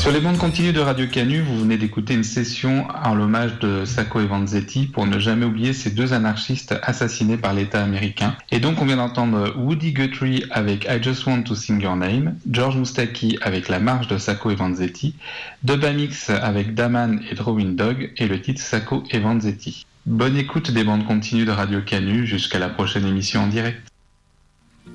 Sur les bandes continues de Radio Canu, vous venez d'écouter une session en l'hommage de Sacco et Vanzetti pour ne jamais oublier ces deux anarchistes assassinés par l'État américain. Et donc on vient d'entendre Woody Guthrie avec I Just Want to Sing Your Name, George Moustaki avec La Marche de Sacco et Vanzetti, Dubamix avec Daman et Drawing Dog et le titre Sacco et Vanzetti. Bonne écoute des bandes continues de Radio Canu, jusqu'à la prochaine émission en direct.